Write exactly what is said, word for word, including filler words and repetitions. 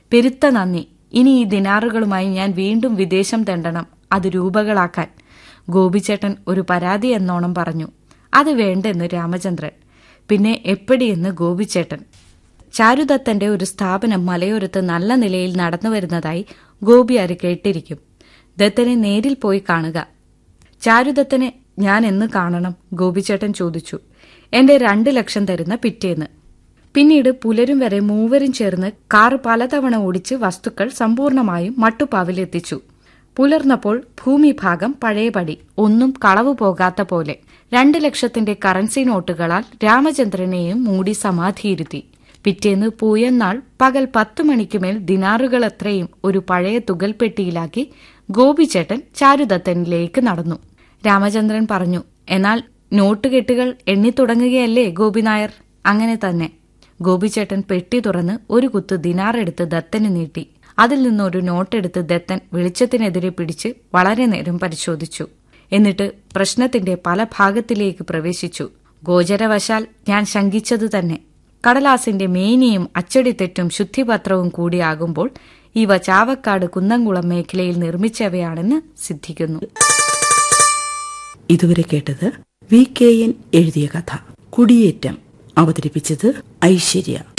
പെരുത്ത നന്ദി. ഇനി ഈ ദിനാറുകളുമായി ഞാൻ വീണ്ടും വിദേശം തെണ്ടണം, അത് രൂപകളാക്കാൻ. ഗോപിച്ചേട്ടൻ ഒരു പരാതി എന്നോണം പറഞ്ഞു. അത് വേണ്ടെന്ന് രാമചന്ദ്രൻ. പിന്നെ എപ്പടിയെന്ന് ഗോപിച്ചേട്ടൻ. ചാരുദത്തന്റെ ഒരു സ്ഥാപനം മലയോരത്ത് നല്ല നിലയിൽ നടന്നു വരുന്നതായി ഗോപിയാര് കേട്ടിരിക്കും. ദത്തനെ നേരിൽ പോയി കാണുക. ചാരുദത്തനെ ഞാൻ എന്ന് കാണണം? ഗോപിച്ചേട്ടൻ ചോദിച്ചു. എന്റെ രണ്ടു ലക്ഷം തരുന്ന പിറ്റേന്ന്. പിന്നീട് പുലരും വരെ മൂവരും ചേർന്ന് കാർ പലതവണ ഓടിച്ച് വസ്തുക്കൾ സമ്പൂർണമായും മട്ടുപ്പാവിലെത്തിച്ചു. പുലർന്നപ്പോൾ ഭൂമിഭാഗം പഴയപടി, ഒന്നും കളവു പോകാത്ത പോലെ. രണ്ടു ലക്ഷത്തിന്റെ കറൻസി നോട്ടുകളാൽ രാമചന്ദ്രനെയും മൂടി സമാധിയിരുത്തി. പിറ്റേന്ന് പൂയന്നാൾ പകൽ പത്തു മണിക്കുമേൽ ദിനാറുകളത്രയും ഒരു പഴയ തുകൽപ്പെട്ടിയിലാക്കി ഗോപിച്ചേട്ടൻ ചാരുദത്തനിലേക്ക് നടന്നു. രാമചന്ദ്രൻ പറഞ്ഞു, എന്നാൽ നോട്ടുകെട്ടുകൾ എണ്ണിത്തുടങ്ങുകയല്ലേ ഗോപിനായർ? അങ്ങനെ തന്നെ. ഗോപിച്ചേട്ടൻ പെട്ടി തുറന്ന് ഒരു കുത്ത് ദിനാറെടുത്ത് ദത്തന് നീട്ടി. അതിൽ നിന്നൊരു നോട്ടെടുത്ത് ദത്തൻ വെളിച്ചത്തിനെതിരെ പിടിച്ച് വളരെ നേരം പരിശോധിച്ചു. എന്നിട്ട് പ്രശ്നത്തിന്റെ പല ഭാഗത്തിലേക്ക് പ്രവേശിച്ചു. ഗോചരവശാൽ ഞാൻ ശങ്കിച്ചത് തന്നെ. കടലാസിന്റെ മേനിയും അച്ചടിത്തെറ്റും ശുദ്ധിപത്രവും കൂടിയാകുമ്പോൾ ഇവ ചാവക്കാട് കുന്നംകുളം മേഖലയിൽ നിർമ്മിച്ചവയാണെന്ന് സിദ്ധിക്കുന്നു. ഇതുവരെ കേട്ടത് വി കെ എൻ എഴുതിയ കഥ കുടിയേറ്റം. അവതരിപ്പിച്ചത് ഐശ്വര്യ.